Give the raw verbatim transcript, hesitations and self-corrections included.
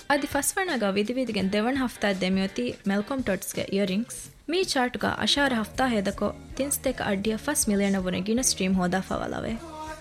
ಅದಿ ಫಸ್ವಣಗ ವಿಧಿ ವಿಧಿಗೆ ದೆವಣ ಹಫ್ತಾ ದೆಮಿಯೊತಿ ಮೆಲ್ಕೊಮ್ ಟೊಟ್ಸ್ಗೆ earrings me ಚಾರ್ಟ್ಗ ಅಶಾರ ಹಫ್ತಾ ಹೆದಕೊ ತಿನ್ಸ್ತೆಕ ಅಡ್ಡಿಯ ಫಸ್ ಮಿಲಿಯನವುನೆ ಗಿನ stream ಹೋದಾ ಫವಲವೆ